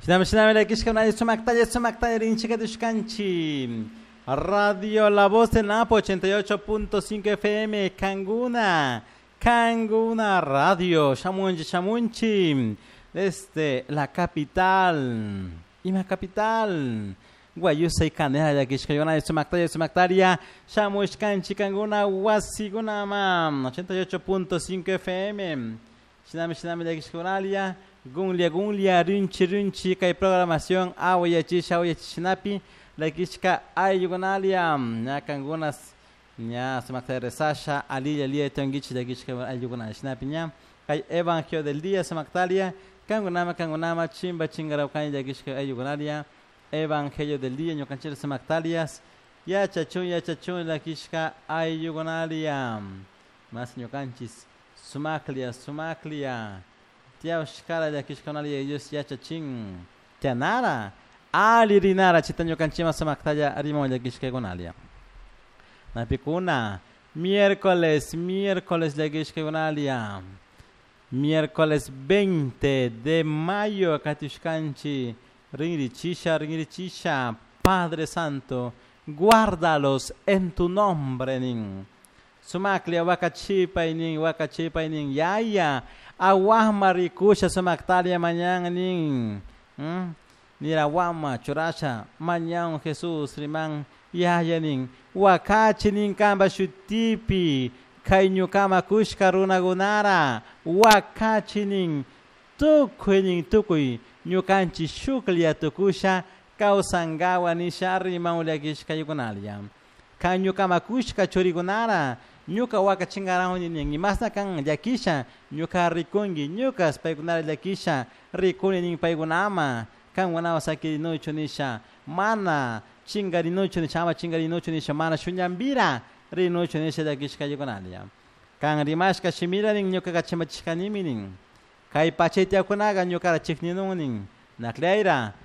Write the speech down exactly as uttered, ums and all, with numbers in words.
Shinam shinam la kishkana sumaktaya sumaktaya rinchika dushkanchi. Radio La Voz de Napo ochenta y ocho punto cinco F M Kanguna. Kanguna Radio Shamunchi Shamunchi. Desde la capital. Ima capital. Guayusa y Canela de Kishkayona sumaktaya sumaktaria. Shamushkanchi Kanguna Wasiguna mam ochenta y ocho punto cinco F M. Shinam shinam la kishkanalia. Gunlia gunlia rinchi rinchi kai programación awayachi shawayachi shinapi la kishka ayugonalia nya kangunas nya samakta resasha ali ali tangichi la kishka ayugona shinapi nya kai evangelio del día samaktalia kangunama kangunama chimba chingara kai la kishka ayugonalia evangelio del día nyo kanchir samaktalias ya chachun ya chachun la kishka ayugonalia mas nyo kanchis sumaklia sumaklia Tia shkala ya kishkonalia yus ya chaching tianara ali rinara chitanyo kanchima samaktaya arimo ya kishkegonalia na pikuna miércoles miércoles ya kishkegonalia miércoles veinte de mayo katishkanchi ringirichisha ringirichisha Padre Santo guárdalos en tu nombre nin sumaklia wakachipa nin wakachipa nin yaya awahma rikusha samaktalia mañana ning hmm? Nirawama churasha mañana Jesús riman yaya ning wakachi ning kamba shutipi kainyu kama kushka runagunara wakachi ning tukui ning tukui nyukanchi shuklia tukusha kausangawa nisha riman uliagishka yugunalia kainyu kama kushka chorigunara nyuka waka chingaraho ni masna kan yakisha nyuka rikungi nyuka spaigunara yakisha rikuni ni paigunama kan wana wasaki no chonisha mana chingari no chonisha ama chingari no chonisha mana shunyambira ri no chonisha yakishka yugonalia kan rimashka shimira ni nyuka kachima chikani minin kai pachete akunaga nyuka chikni no nin nakleira